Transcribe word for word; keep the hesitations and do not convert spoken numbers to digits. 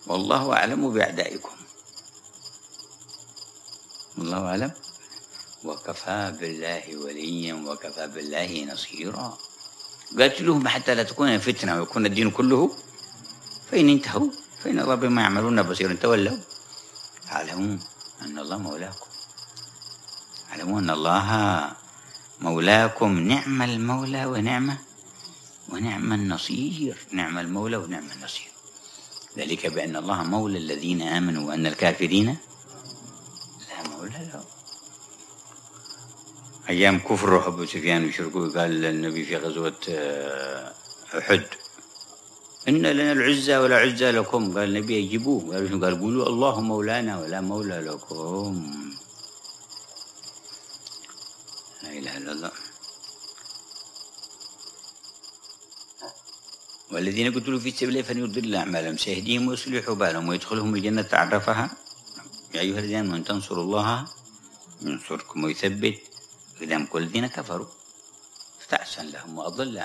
والله أعلم بأعدائكم. والله أعلم. وكفى بالله وليا وكفى بالله نصيرا. قاتلوهم حتى لا تكون فتنة ويكون الدين كله، فإن انتهوا فإن الله بما يعملون بصير. تولوا اعلموا أن الله مولاكم. اعلموا أن الله مولاكم، نعم المولى ونعمة ونعم النصير. نعم المولى ونعم النصير. ذلك بأن الله مولى الذين آمنوا وأن الكافرين لا مولى لهم. أيام كفر أبو سفيان وشركوا، قال النبي في غزوة أحد: إن لنا العزة ولا عزة لكم. قال النبي: يجيبوه. قال قولوا الله مولانا ولا مولى لكم. لا إله إلا الله. والذين قتلوا في سبيل الله فليضل أعمالهم سيهديهم ويصلح بالهم ويدخلهم الجنة عرفها. يا أيها الذين آمنوا إن تنصروا الله ينصركم ويثبت أقدامكم. والذين كفروا فتعسا لهم وأضل